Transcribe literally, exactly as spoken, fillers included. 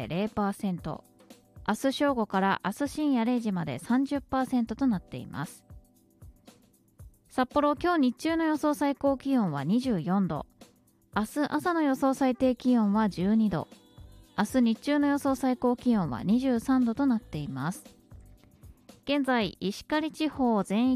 で ゼロパーセント、明日正午から明日深夜れいじまで さんじゅっパーセント となっています。札幌、今日日中の予想最高気温はにじゅうよんど、明日朝の予想最低気温はじゅうにど、明日日中の予想最高気温はにじゅうさんどとなっています。現在、石狩地方全域